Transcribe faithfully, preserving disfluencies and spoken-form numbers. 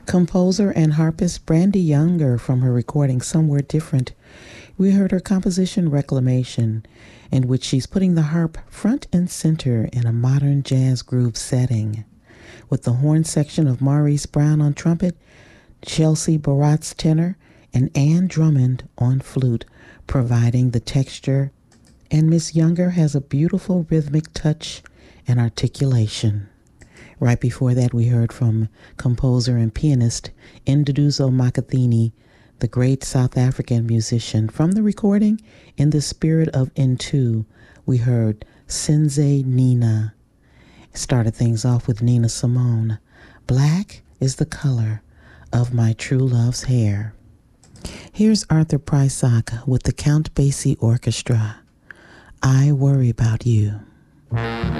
Composer and harpist Brandy Younger from her recording Somewhere Different. We heard her composition Reclamation, in which she's putting the harp front and center in a modern jazz groove setting, with the horn section of Maurice Brown on trumpet, Chelsea Baratz tenor, and Ann Drummond on flute, providing the texture. And Miss Younger has a beautiful rhythmic touch and articulation. Right before that, we heard from composer and pianist Nduduzo Makathini, the great South African musician. From the recording, In the Spirit of Into, we heard Senze Nina. Started things off with Nina Simone. Black is the color of my true love's hair. Here's Arthur Prysock with the Count Basie Orchestra. I Worry About You.